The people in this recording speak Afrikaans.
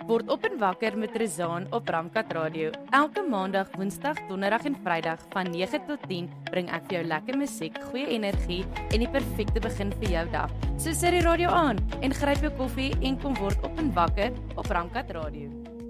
Word op en wakker met Rezaan op Ramkat Radio. Elke maandag, woensdag, donderdag en vrydag van 9 tot 10 bring ek vir jou lekker musiek, goeie energie en die perfekte begin vir jou dag. So sit die radio aan en gryp jou koffie en kom word op en wakker op Ramkat Radio.